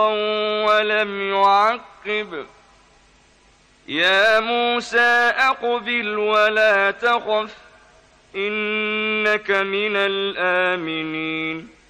ولم يعقب. يا موسى أقبل ولا تخف إنك من الآمنين